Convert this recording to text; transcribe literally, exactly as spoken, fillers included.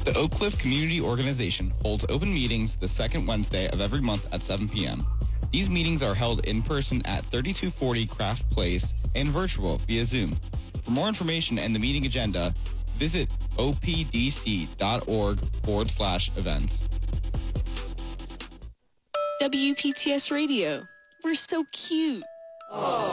The Oak Cliff Community Organization holds open meetings the second Wednesday of every month at seven p.m. These meetings are held in person at thirty-two forty Craft Place and virtual via Zoom. For more information and the meeting agenda, visit opdc.org forward slash events. W P T S Radio. We're so cute.